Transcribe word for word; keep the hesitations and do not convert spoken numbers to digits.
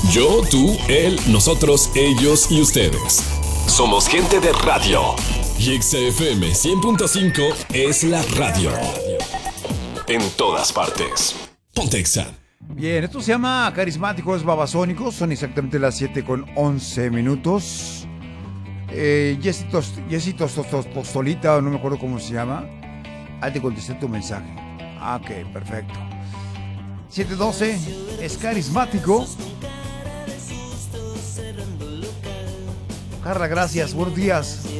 Yo, tú, él, nosotros, ellos y ustedes. Somos gente de radio. Y X F M cien punto cinco es la radio. En todas partes. Ponte Exa. Bien, esto se llama Carismáticos Babasónicos. Son exactamente las siete con once minutos. Eh, Jessy Tos- Jessy Tos- Tos- Tos- Tostolita, no me acuerdo cómo se llama. Ah, te contesté tu mensaje. Ah, ok, perfecto. siete doce, es carismático. Carla, gracias, buenos días.